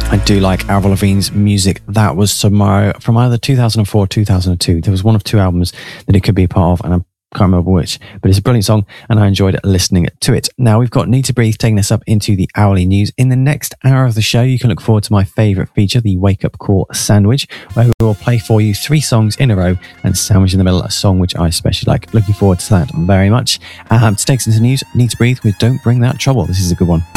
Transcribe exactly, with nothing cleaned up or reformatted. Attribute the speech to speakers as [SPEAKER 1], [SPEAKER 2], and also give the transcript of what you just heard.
[SPEAKER 1] I do like Avril Lavigne's music. That was Tomorrow from either two thousand four or two thousand two. There was one of two albums that it could be a part of, and I can't remember which, but it's a brilliant song and I enjoyed listening to it. Now we've got Need to Breathe taking us up into the hourly news. In the next hour of the show, you can look forward to my favourite feature, the Wake Up Call Sandwich, where we will play for you three songs in a row and sandwich in the middle a song which I especially like. Looking forward to that very much. Um, to take us into news, Need to Breathe with Don't Bring That Trouble. This is a good one.